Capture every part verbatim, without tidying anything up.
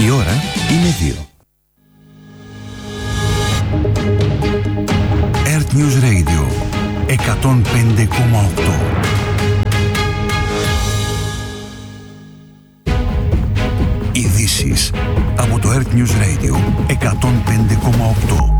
Η ώρα είναι δύο. Earth News Radio εκατόν πέντε κόμμα οκτώ. Ειδήσεις από το Earth News Radio εκατόν πέντε κόμμα οκτώ.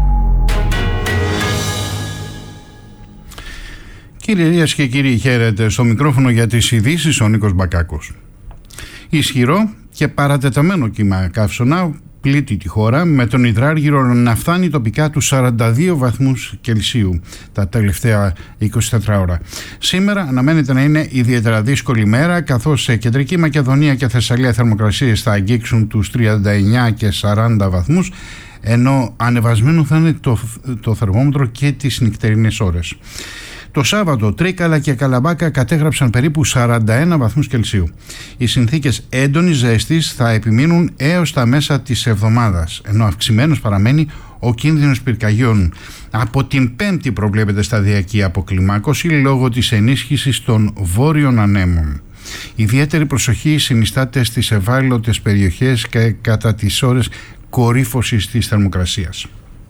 Κυρίες και κύριοι, χαίρετε. Στο μικρόφωνο για τις ειδήσεις ο Νίκος Μπακάκος. Ισχυρό και παρατεταμένο κύμα καύσωνα πλήττει τη χώρα, με τον υδράργυρο να φτάνει τοπικά τους σαράντα δύο βαθμούς Κελσίου τα τελευταία είκοσι τέσσερις ώρα. Σήμερα αναμένεται να είναι ιδιαίτερα δύσκολη μέρα, καθώς σε Κεντρική Μακεδονία και Θεσσαλία θερμοκρασίες θα αγγίξουν τους τριάντα εννέα και σαράντα βαθμούς, ενώ ανεβασμένο θα είναι το, το θερμόμετρο και τις νυχτερινές ώρες. Το Σάββατο, Τρίκαλα και Καλαμπάκα κατέγραψαν περίπου σαράντα ένα βαθμούς Κελσίου. Οι συνθήκες έντονης ζέστης θα επιμείνουν έως τα μέσα της εβδομάδας, ενώ αυξημένος παραμένει ο κίνδυνος πυρκαγιών. Από την Πέμπτη προβλέπεται σταδιακή αποκλιμάκωση λόγω της ενίσχυσης των βόρειων ανέμων. Ιδιαίτερη προσοχή συνιστάται στις ευάλωτες περιοχές και κατά τις ώρες κορύφωσης της θερμοκρασίας.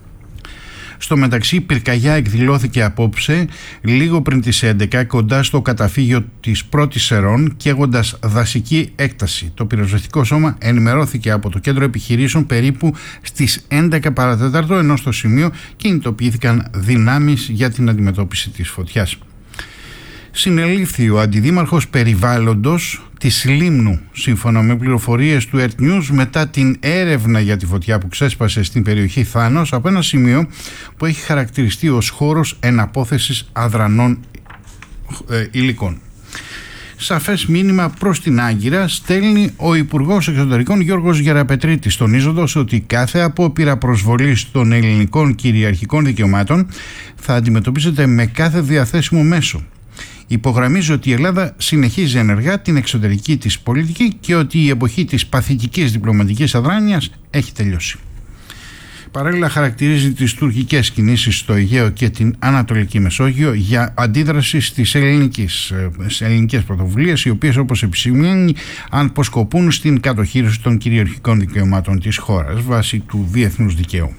Στο μεταξύ, πυρκαγιά εκδηλώθηκε απόψε λίγο πριν τις έντεκα κοντά στο καταφύγιο της Πρώτης Σερών, καίγοντας δασική έκταση. Το πυροσβεστικό σώμα ενημερώθηκε από το κέντρο επιχειρήσεων περίπου στις έντεκα παρά τέταρτο, ενώ στο σημείο κινητοποιήθηκαν δυνάμεις για την αντιμετώπιση της φωτιάς. Συνελήφθη ο αντιδήμαρχος περιβάλλοντος της Λίμνου, σύμφωνα με πληροφορίες του Earth News, μετά την έρευνα για τη φωτιά που ξέσπασε στην περιοχή Θάνος από ένα σημείο που έχει χαρακτηριστεί ως χώρος εναπόθεσης αδρανών ε, υλικών. Σαφές μήνυμα προς την Άγκυρα στέλνει ο Υπουργός Εξωτερικών Γιώργος Γεραπετρίτης, τονίζοντας ότι κάθε απόπειρα προσβολής των ελληνικών κυριαρχικών δικαιωμάτων θα αντιμετωπίζεται με κάθε διαθέσιμο μέσο. Υπογραμμίζει ότι η Ελλάδα συνεχίζει ενεργά την εξωτερική της πολιτική και ότι η εποχή της παθητικής διπλωματικής αδράνειας έχει τελειώσει. Παράλληλα, χαρακτηρίζει τις τουρκικές κινήσεις στο Αιγαίο και την Ανατολική Μεσόγειο για αντίδραση στις ελληνικές, στις ελληνικές πρωτοβουλίες, οι οποίες, όπως επισημαίνει, αποσκοπούν στην κατοχήρωση των κυριαρχικών δικαιωμάτων της χώρας βάσει του διεθνούς δικαίου.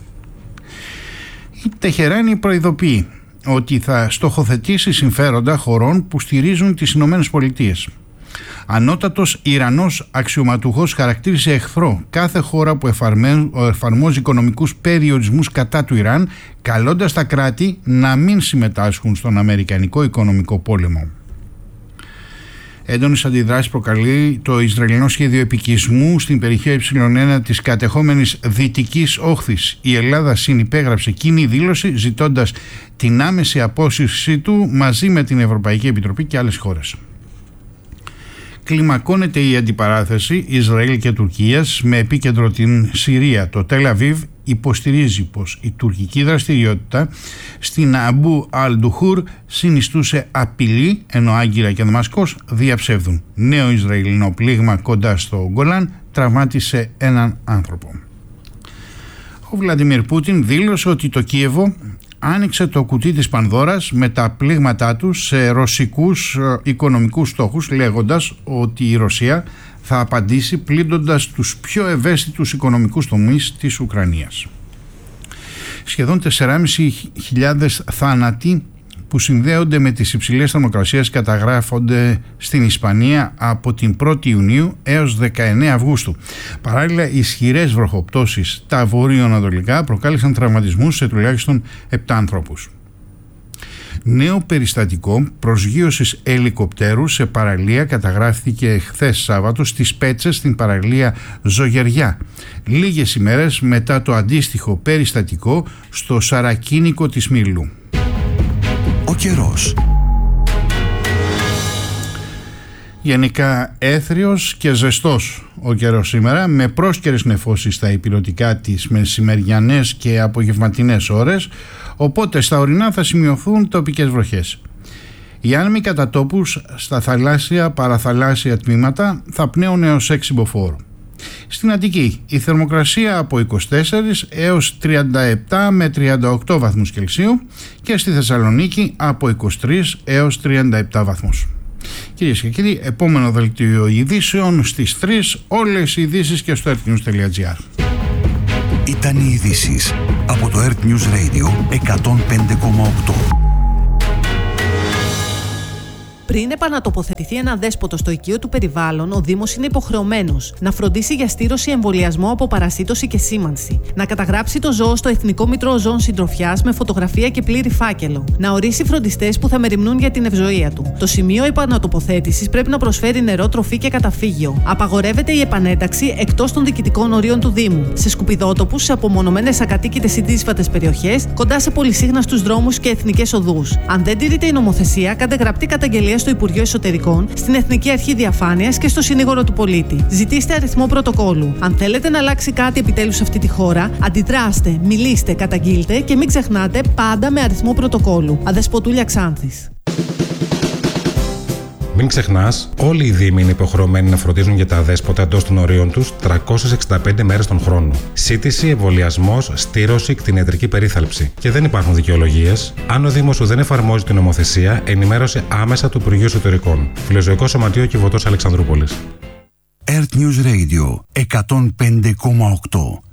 Η Τεχεράνη προειδοποιεί ότι θα στοχοθετήσει συμφέροντα χωρών που στηρίζουν τις Ηνωμένες Πολιτείες. Ανώτατος Ιρανός αξιωματούχος χαρακτήρισε εχθρό κάθε χώρα που εφαρμόζει οικονομικούς περιορισμούς κατά του Ιράν, καλώντας τα κράτη να μην συμμετάσχουν στον Αμερικανικό οικονομικό πόλεμο. Έντονες αντιδράσεις προκαλεί το Ισραηλινό σχέδιο επικισμού στην περιοχή Ε1 της κατεχόμενης Δυτικής Όχθης. Η Ελλάδα συνυπέγραψε κοινή δήλωση ζητώντας την άμεση απόσυρσή του μαζί με την Ευρωπαϊκή Επιτροπή και άλλες χώρες. Κλιμακώνεται η αντιπαράθεση Ισραήλ και Τουρκίας με επίκεντρο την Συρία. Το Τελ Αβίβ υποστηρίζει πως η τουρκική δραστηριότητα στην Αμπού Αλ-Ντουχούρ συνιστούσε απειλή, ενώ Άγκυρα και Δαμασκός διαψεύδουν. Νέο Ισραηλινό πλήγμα κοντά στο Γκολάν τραυμάτισε έναν άνθρωπο. Ο Βλαντιμίρ Πούτιν δήλωσε ότι το Κίεβο άνοιξε το κουτί της Πανδώρας με τα πλήγματά του σε ρωσικούς οικονομικούς στόχους, λέγοντας ότι η Ρωσία θα απαντήσει πλήττοντας τους πιο ευαίσθητους οικονομικούς τομείς της Ουκρανίας. Σχεδόν τέσσερις χιλιάδες θάνατοι που συνδέονται με τις υψηλές θερμοκρασίες καταγράφονται στην Ισπανία από την πρώτη Ιουνίου έως δεκαεννέα Αυγούστου. Παράλληλα, ισχυρές βροχοπτώσεις τα βορειοανατολικά προκάλεσαν τραυματισμούς σε τουλάχιστον επτά ανθρώπους. Νέο περιστατικό προσγείωσης ελικοπτέρου σε παραλία καταγράφηκε χθες Σάββατο στις Πέτσες, στην παραλία Ζωγεριά, λίγες ημέρες μετά το αντίστοιχο περιστατικό στο Σαρακίνικο της Μήλου. Ο καιρός. Γενικά έθριος και ζεστός ο καιρός σήμερα, με πρόσκαιρες νεφώσεις στα ηπειρωτικά τις μεσημεριανές και απογευματινές ώρες, οπότε στα ορεινά θα σημειωθούν τοπικές βροχές. Οι άνεμοι κατά τόπους στα θαλάσσια παραθαλάσσια τμήματα θα πνέουν έως έξι μποφόρ. Στην Αττική η θερμοκρασία από είκοσι τέσσερα έως τριάντα επτά με τριάντα οκτώ βαθμούς Κελσίου και στη Θεσσαλονίκη από είκοσι τρία έως τριάντα επτά βαθμούς. Κυρίες και κύριοι, επόμενο δελτίο ειδήσεων στις τρεις, όλες οι ειδήσεις και στο earthnews τελεία gr. Ήταν οι ειδήσεις από το Earth News Radio εκατόν πέντε κόμμα οκτώ. Πριν επανατοποθετηθεί ένα δέσποτο στο οικείο του περιβάλλον, ο Δήμος είναι υποχρεωμένος να φροντίσει για στήρωση, εμβολιασμό από παρασίτωση και σήμανση, να καταγράψει το ζώο στο Εθνικό Μητρό Ζώων Συντροφιάς με φωτογραφία και πλήρη φάκελο, να ορίσει φροντιστές που θα μεριμνούν για την ευζοία του. Το σημείο επανατοποθέτησης πρέπει να προσφέρει νερό, τροφή και καταφύγιο. Απαγορεύεται η επανένταξη εκτός των διοικητικών ορίων του Δήμου, σε σκουπιδότοπους, σε απομονωμένες ακατοίκητες ή δύσβατες περιοχές, κοντά σε πολυσύχναστους δρόμους και εθνικές οδούς. Αν δεν τηρείται η νομοθεσία, κάντε γραπτή καταγγελία στο Υπουργείο Εσωτερικών, στην Εθνική Αρχή Διαφάνειας και στο Συνήγορο του Πολίτη. Ζητήστε αριθμό πρωτοκόλου. Αν θέλετε να αλλάξει κάτι επιτέλους σε αυτή τη χώρα, αντιδράστε, μιλήστε, καταγγείλτε και μην ξεχνάτε πάντα με αριθμό πρωτοκόλου. Αδεσποτούλια Ξάνθης. Μην ξεχνάς, όλοι οι Δήμοι είναι υποχρεωμένοι να φροντίζουν για τα αδέσποτα εντός των ορίων τους τριακόσιες εξήντα πέντε μέρες τον χρόνο. Σύντηση, εμβολιασμός, στήρωση, κτηνιατρική περίθαλψη. Και δεν υπάρχουν δικαιολογίες. Αν ο Δήμος σου δεν εφαρμόζει την νομοθεσία, ενημέρωσε άμεσα του Υπουργείου Εσωτερικών. Φιλοζωικό Σωματείο Κιβωτός Αλεξανδρούπολης. Earth News Radio εκατόν πέντε κόμμα οκτώ.